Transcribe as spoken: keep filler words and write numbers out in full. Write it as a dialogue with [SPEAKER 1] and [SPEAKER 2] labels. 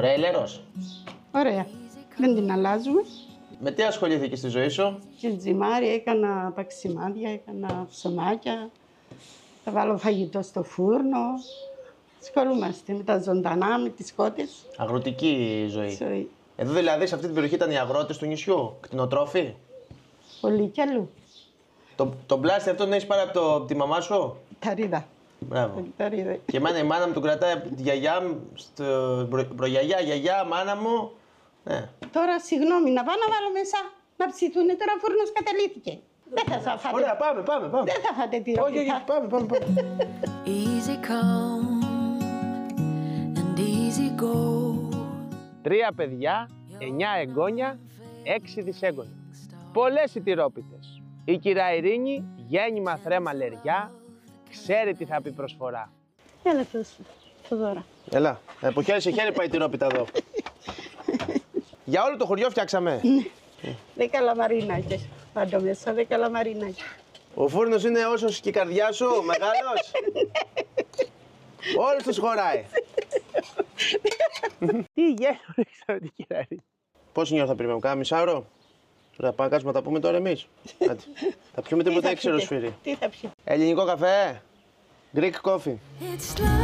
[SPEAKER 1] Ωραία ηλέρος.
[SPEAKER 2] Ωραία. Δεν την αλλάζουμε.
[SPEAKER 1] Με τι ασχολήθηκε στη ζωή σου?
[SPEAKER 2] Και τζιμάρι, έκανα παξιμάδια, έκανα ψωμάκια. Θα βάλω φαγητό στο φούρνο. Ασχολούμαστε με τα ζωντανά, με τις κότες.
[SPEAKER 1] Αγροτική ζωή.
[SPEAKER 2] Ζωή.
[SPEAKER 1] Εδώ δηλαδή, σε αυτή την περιοχή ήταν οι αγρότες του νησιού, κτηνοτρόφοι.
[SPEAKER 2] Πολύ κι αλλού.
[SPEAKER 1] Το, το μπλάστι αυτό τον έχεις πάρει από, το, από τη μαμά σου?
[SPEAKER 2] Ταρίδα.
[SPEAKER 1] Μπράβο.
[SPEAKER 2] Ταρίδα.
[SPEAKER 1] Και εμένα η μάνα μου τον κρατάει από τη γιαγιά μου, στο προ, προγιαγιά, γιαγιά, μάνα μου. Ναι.
[SPEAKER 2] Τώρα, συγγνώμη, να πάω να βάλω μέσα να ψηθούν. Τώρα ο φούρνος καταλήθηκε. Δεν θα σας φάτε.
[SPEAKER 1] Ωραία, πάμε, πάμε, πάμε.
[SPEAKER 2] Δεν θα φάτε τη
[SPEAKER 1] Όχι, όχι, πάμε, πάμε, πάμε.
[SPEAKER 3] Easy come and easy go.
[SPEAKER 4] Τρία παιδιά, εννιά εγγόνια, έξι δυσέγγονια. Πολλές οι τυρόπιτες. Η κυρά Ειρήνη, γέννημα θρέμα λεριά, ξέρει τι θα πει προσφορά.
[SPEAKER 2] Έλα, Θοδώρα.
[SPEAKER 1] Έλα, από χέρι σε χέρι πάει η τυρόπιτα εδώ. Για όλο το χωριό φτιάξαμε.
[SPEAKER 2] Δέκα λαμαρινάκια. Πάντω μέσα δέκα λαμαρινάκια.
[SPEAKER 1] Ο φούρνος είναι όσος και η καρδιά σου, μεγάλος. Όλους τους χωράει.
[SPEAKER 4] Τι γέλιο ρίξαμε την κυρά Ειρήνη.
[SPEAKER 1] Πόση ώρα θα περιμένουμε, κάνα μισάωρο? Θα πάμε κάτσουμε να τα πούμε τώρα εμείς. Άντε. Θα πιούμε τίποτα έξερο σφύρι.
[SPEAKER 2] Τι θα πιείτε?
[SPEAKER 1] Ελληνικό καφέ. Greek coffee.
[SPEAKER 3] It's like